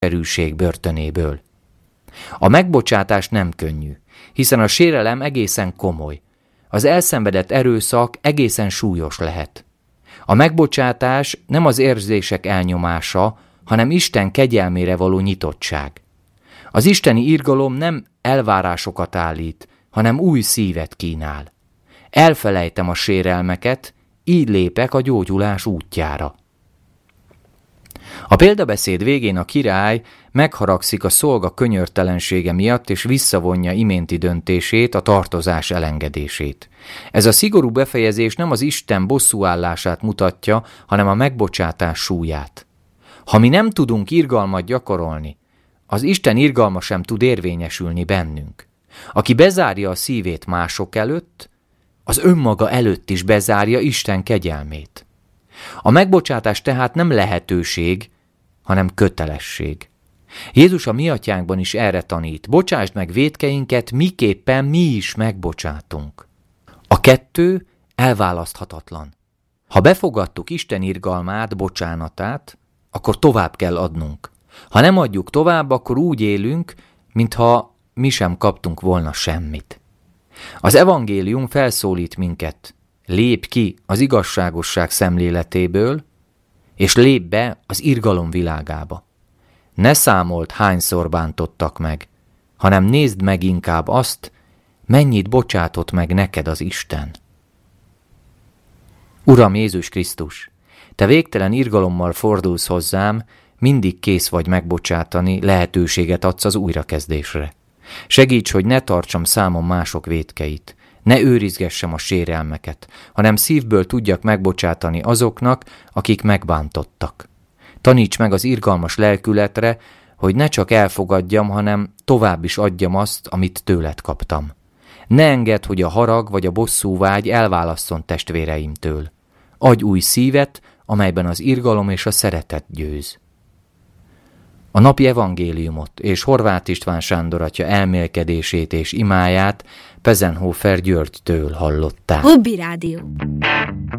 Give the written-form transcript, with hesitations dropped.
keserűség börtönéből. A megbocsátás nem könnyű, hiszen a sérelem egészen komoly. Az elszenvedett erőszak egészen súlyos lehet. A megbocsátás nem az érzések elnyomása, hanem Isten kegyelmére való nyitottság. Az isteni irgalom nem elvárásokat állít, hanem új szívet kínál. Elfelejtem a sérelmeket, így lépek a gyógyulás útjára. A példabeszéd végén a király megharagszik a szolga könyörtelensége miatt, és visszavonja iménti döntését, a tartozás elengedését. Ez a szigorú befejezés nem az Isten bosszúállását mutatja, hanem a megbocsátás súlyát. Ha mi nem tudunk irgalmat gyakorolni, az Isten irgalma sem tud érvényesülni bennünk. Aki bezárja a szívét mások előtt, az önmaga előtt is bezárja Isten kegyelmét. A megbocsátás tehát nem lehetőség, hanem kötelesség. Jézus a mi atyánkban is erre tanít: bocsásd meg vétkeinket, miképpen mi is megbocsátunk. A kettő elválaszthatatlan. Ha befogadtuk Isten irgalmát, bocsánatát, akkor tovább kell adnunk. Ha nem adjuk tovább, akkor úgy élünk, mintha mi sem kaptunk volna semmit. Az evangélium felszólít minket: lépj ki az igazságosság szemléletéből, és lépj be az irgalom világába. Ne számold, hányszor bántottak meg, hanem nézd meg inkább azt, mennyit bocsátott meg neked az Isten. Uram Jézus Krisztus, te végtelen irgalommal fordulsz hozzám, mindig kész vagy megbocsátani, lehetőséget adsz az újrakezdésre. Segíts, hogy ne tartsam számon mások vétkeit, ne őrizgessem a sérelmeket, hanem szívből tudjak megbocsátani azoknak, akik megbántottak. Taníts meg az irgalmas lelkületre, hogy ne csak elfogadjam, hanem tovább is adjam azt, amit tőled kaptam. Ne engedd, hogy a harag vagy a bosszúvágy elválasszon testvéreimtől. Adj új szívet, amelyben az irgalom és a szeretet győz. A napi evangéliumot és Horváth István Sándor atya elmélkedését és imáját Pezenhofer Györgytől hallották. Hobby Rádió.